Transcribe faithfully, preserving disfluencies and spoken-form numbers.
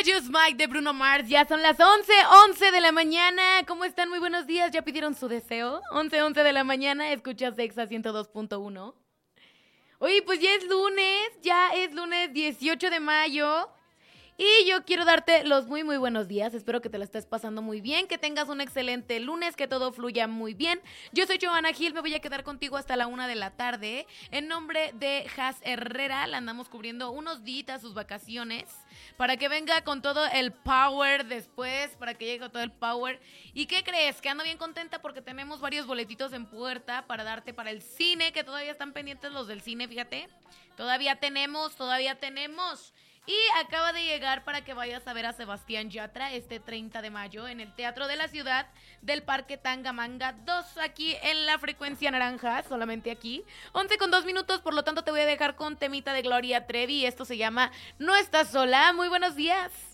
Just Mike de Bruno Mars. Ya son las once, once de la mañana. ¿Cómo están? Muy buenos días. ¿Ya pidieron su deseo? once, once de la mañana. Escuchas Exa ciento dos punto uno. Oye, pues ya es lunes. Ya es lunes dieciocho de mayo. Y yo quiero darte los muy muy buenos días, espero que te la estés pasando muy bien, que tengas un excelente lunes, que todo fluya muy bien. Yo soy Johanna Gil, me voy a quedar contigo hasta la una de la tarde. En nombre de Has Herrera, la andamos cubriendo unos días sus vacaciones, para que venga con todo el power después, para que llegue con todo el power. ¿Y qué crees? Que ando bien contenta porque tenemos varios boletitos en puerta para darte para el cine, que todavía están pendientes los del cine, fíjate. Todavía tenemos, todavía tenemos... Y acaba de llegar para que vayas a ver a Sebastián Yatra este treinta de mayo en el Teatro de la Ciudad del Parque Tangamanga dos, aquí en la frecuencia naranja, solamente aquí. once con dos minutos, por lo tanto te voy a dejar con temita de Gloria Trevi. Esto se llama No Estás Sola. Muy buenos días.